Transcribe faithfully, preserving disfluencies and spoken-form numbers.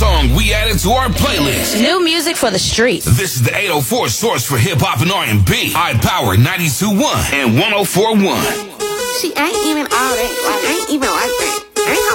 song we added to our playlist. New music for the streets. This is the eight oh four source for hip-hop and R and B. High Power ninety-two point one and one oh four point one. She ain't even all that. Like, ain't even like that.